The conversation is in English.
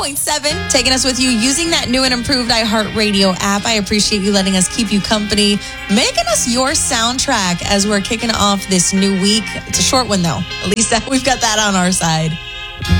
101.7, taking us with you using that new and improved iHeartRadio app. I appreciate you letting us keep you company, making us your soundtrack as we're kicking off this new week. It's a short one, though. At least we've got that on our side.